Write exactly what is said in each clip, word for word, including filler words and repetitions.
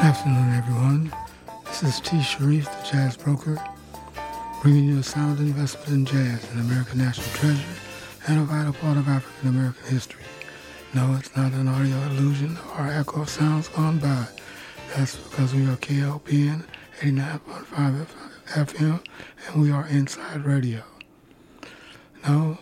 Afternoon, everyone. This is T. Sharif, the Jazz Broker, bringing you a sound investment in jazz, an American national treasure, and a vital part of African American history. No, it's not an audio illusion or echo of sounds gone by. That's because we are K L P N eighty-nine point five F M, and we are Inside Radio. No,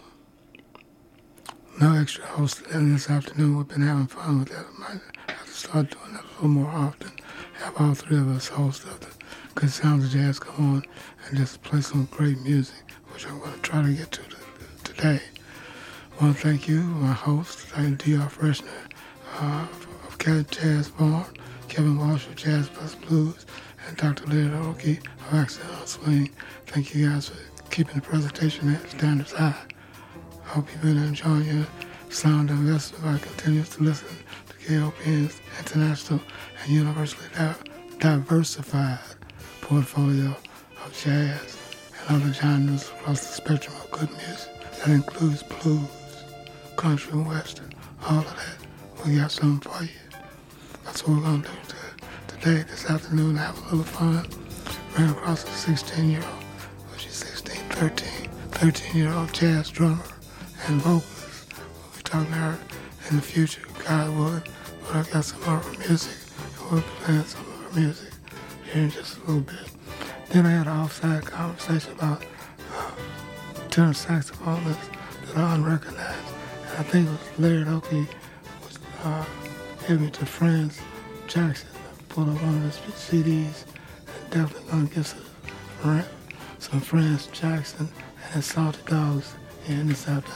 no extra host this afternoon. We've been having fun with that. I might have to start doing that a little more often. Have all three of us hosts of the Good Sounds of Jazz come on and just play some great music, which I'm going to try to get to today. I want to thank you, my host, thank D R Freshner uh, of Cat Jazz Barn, Kevin Walsh of Jazz Plus Blues, and Doctor Leonard Oki of Accidental Swing. Thank you guys for keeping the presentation at standards high. I hope you've been enjoying your sound investment by continuing to listen to K L P N's international and universally di- diversified portfolio of jazz and other genres across the spectrum of good music. That includes blues, country, and western, all of that. We got something for you. That's what we're going to do to, today, this afternoon, have a little fun. Ran across a sixteen-year-old, well, she's sixteen, thirteen, thirteen-year-old jazz drummer and vocalist. We'll be talking to her in the future, God willing, but I got some of her music, and we'll be playing some of her music here in just a little bit. Then I had an offside conversation about uh, tenor saxophonists that are unrecognized. And I think it was Larry Oki was uh, giving it to Franz Jackson. I pulled up one of his C Ds and definitely gonna get some, some Franz Jackson and his Salty Dogs in this afternoon.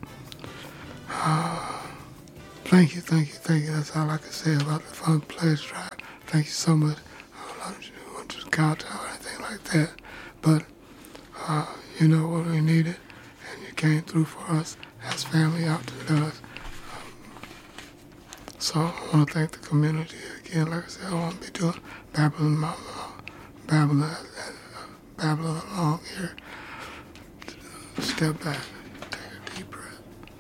Uh, thank you, thank you, thank you. That's all I can say about the Fun Pledge Drive. Thank you so much. I don't know if you want to count or anything like that, but uh, you know what we needed, and you came through for us as family out to us. Um, so I want to thank the community again. Like I said, I want to be doing babbling, my, uh, babbling, uh, babbling along here. Step back, take a deep breath.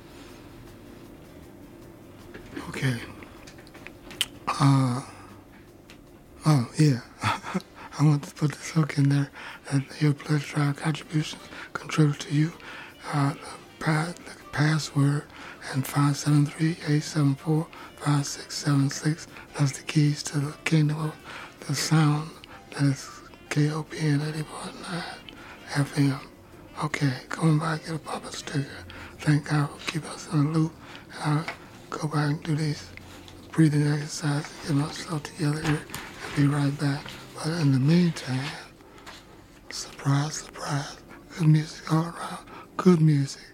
Okay. Uh, oh, yeah. I want to put this hook in there that your pledge drive contributions contribute to you. Uh, the, pa- the password and five seven three, eight seven four, five six seven six. That's the keys to the kingdom of the sound that is K O P N eighty point nine F M. Okay, going by, get a pop-up sticker. Thank God for keeping us in the loop. And I'll go back and do these breathing exercises, get myself together here, and be right back. But in the meantime, surprise, surprise, good music all around, good music.